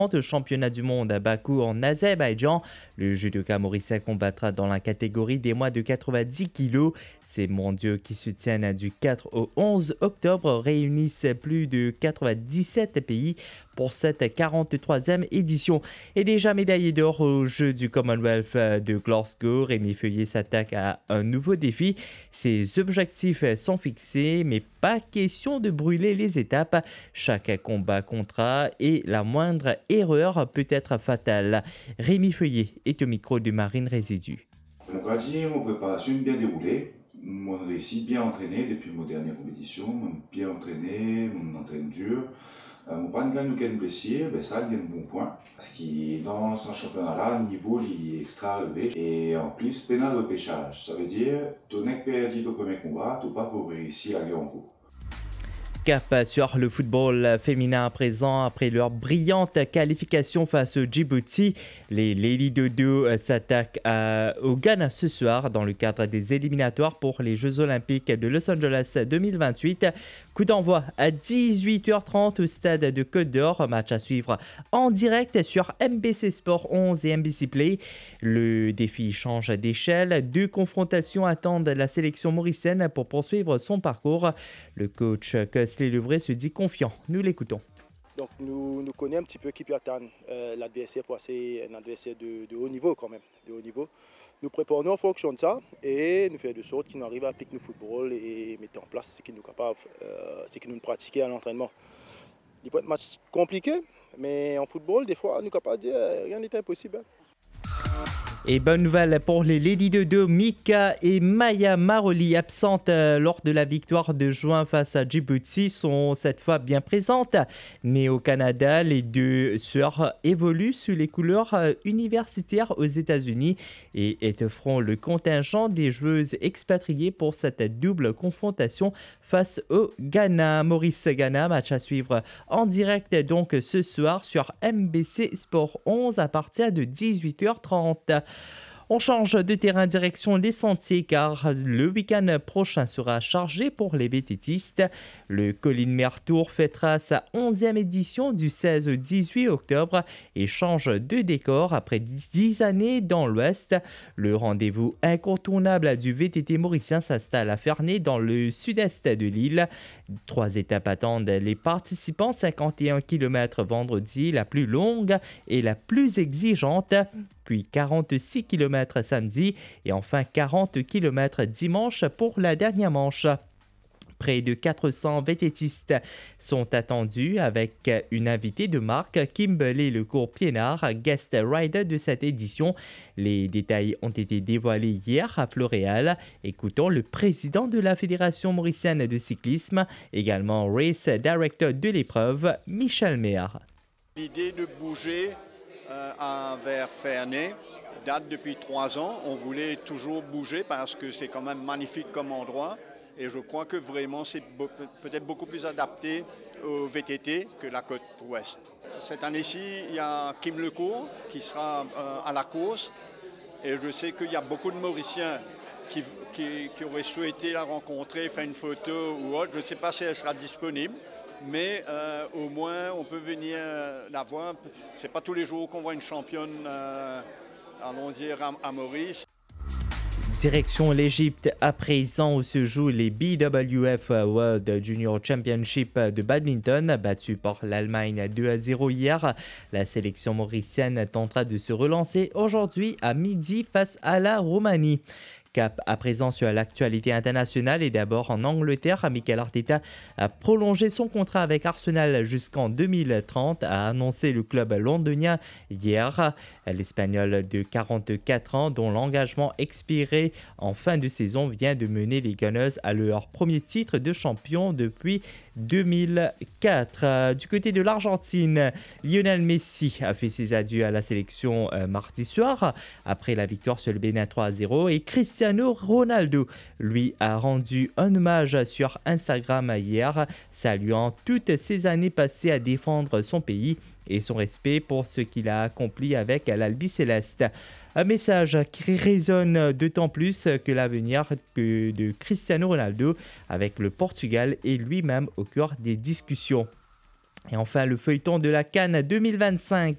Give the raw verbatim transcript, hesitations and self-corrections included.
championnat du monde à Bakou en Azerbaïdjan. Le judoka mauricien combattra dans la catégorie des moins de quatre-vingt-dix kilos. Ces mondiaux qui se tiennent du quatre au onze octobre réunissent plus de quatre-vingt-dix-sept pays pour cette quarante-troisième édition. Et déjà médaillé d'or aux Jeux du Commonwealth de Glasgow, Rémi Feuillet s'attaque à un nouveau défi. Ses objectifs sont fixés, mais pas question de brûler les étapes. Chaque combat comptera et la moindre erreur peut être fatale. Rémi Feuillet est au micro de Marine Résidu. Donc, on dit, mon préparation bien déroulée. On réussit bien entraîné depuis mon dernière compétition. On bien entraîné, on entraîne dur. Euh, mon pas de gagne aucun blessé, ben ça, il y a un bon point. Parce que dans ce championnat-là, le niveau il est extra élevé. Et en plus, pénal repêchage. Ça veut dire, tu n'as pas perdu ton premier combat, tu n'as pas pour réussir à aller en cours. Cap sur le football féminin à présent. Après leur brillante qualification face au Djibouti, les Lady Dodo s'attaquent à, au Ghana ce soir dans le cadre des éliminatoires pour les Jeux Olympiques de Los Angeles deux mille vingt-huit. Coup d'envoi à dix-huit heures trente au stade de Côte d'Or. Match à suivre en direct sur M B C Sport onze et M B C Play. Le défi change d'échelle. Deux confrontations attendent la sélection mauricienne pour poursuivre son parcours. Le coach Kesley Levray se dit confiant. Nous l'écoutons. Donc nous, nous connaissons un petit peu qui peut attendre euh, l'adversaire pour passer un adversaire de, de haut niveau quand même. De haut niveau. Nous préparons en fonction de ça et nous faisons de sorte qu'ils arrivent à appliquer nos football et mettre en place ce qu'ils nous capables, euh, ce qu'ils nous pratiquons à l'entraînement. Il peut être un match compliqué, mais en football, des fois, nous sommes capables de dire euh, rien n'est impossible. Hein. Et bonne nouvelle pour les Lady Dodo, Mika et Maya Maroli, absentes lors de la victoire de juin face à Djibouti, sont cette fois bien présentes. Nées au Canada, les deux sœurs évoluent sous les couleurs universitaires aux États-Unis et étofferont le contingent des joueuses expatriées pour cette double confrontation face au Ghana. Maurice-Ghana, match à suivre en direct donc ce soir sur M B C Sport onze à partir de dix-huit heures trente. On change de terrain direction les sentiers car le week-end prochain sera chargé pour les vététistes. Le Colline Mer Tour fêtera sa onzième édition du seize au dix-huit octobre et change de décor après dix années dans l'Ouest. Le rendez-vous incontournable du V T T mauricien s'installe à Ferney dans le sud-est de l'île. Trois étapes attendent les participants, cinquante et un kilomètres vendredi, la plus longue et la plus exigeante. Puis quarante-six kilomètres samedi et enfin quarante kilomètres dimanche pour la dernière manche. Près de quatre cents vététistes sont attendus avec une invitée de marque, Kimberley Lecourt-Piénard, guest rider de cette édition. Les détails ont été dévoilés hier à Floréal. Écoutons le président de la Fédération mauricienne de cyclisme, également race director de l'épreuve, Michel Méard. L'idée de bouger Euh, vers Ferney date depuis trois ans. On voulait toujours bouger parce que c'est quand même magnifique comme endroit et je crois que vraiment c'est be- peut-être beaucoup plus adapté au V T T que la côte ouest. Cette année-ci, il y a Kim Lecourt qui sera euh, à la course et je sais qu'il y a beaucoup de Mauriciens qui, qui, qui auraient souhaité la rencontrer, faire une photo ou autre. Je ne sais pas si elle sera disponible. Mais euh, au moins, on peut venir euh, la voir. Ce n'est pas tous les jours qu'on voit une championne, euh, allons dire, à, à Maurice. Direction l'Égypte à présent où se jouent les B W F World Junior Championship de badminton, battu par l'Allemagne deux à zéro hier. La sélection mauricienne tentera de se relancer aujourd'hui à midi face à la Roumanie. Cap à présent sur l'actualité internationale et d'abord en Angleterre, Mikel Arteta a prolongé son contrat avec Arsenal jusqu'en deux mille trente, a annoncé le club londonien hier. L'Espagnol de quarante-quatre ans, dont l'engagement expiré en fin de saison, vient de mener les Gunners à leur premier titre de champion depuis deux mille quatre. Du côté de l'Argentine, Lionel Messi a fait ses adieux à la sélection euh, mardi soir après la victoire sur le Bénin trois à zéro et Cristiano Ronaldo lui a rendu un hommage sur Instagram hier, saluant toutes ces années passées à défendre son pays et son respect pour ce qu'il a accompli avec l'Albi-Céleste. Un message qui résonne d'autant plus que l'avenir de Cristiano Ronaldo avec le Portugal est lui-même au cœur des discussions. Et enfin, le feuilleton de la CAN deux mille vingt-cinq